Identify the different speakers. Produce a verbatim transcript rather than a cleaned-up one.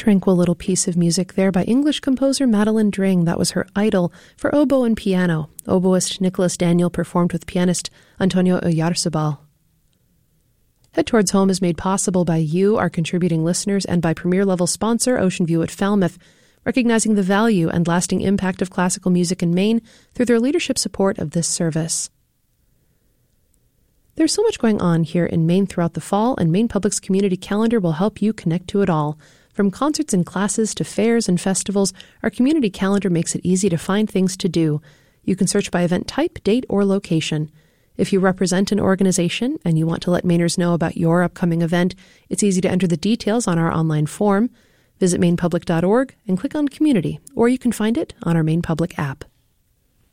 Speaker 1: tranquil little piece of music there by English composer Madeline Dring. That was her Idol for oboe and piano. Oboist Nicholas Daniel performed with pianist Antonio Oyarzabal. Head Towards Home is made possible by you, our contributing listeners, and by premier-level sponsor Ocean View at Falmouth, recognizing the value and lasting impact of classical music in Maine through their leadership support of this service. There's so much going on here in Maine throughout the fall, and Maine Public's community calendar will help you connect to it all. From concerts and classes to fairs and festivals, our community calendar makes it easy to find things to do. You can search by event type, date, or location. If you represent an organization and you want to let Mainers know about your upcoming event, it's easy to enter the details on our online form. Visit maine public dot org and click on Community, or you can find it on our Maine Public app.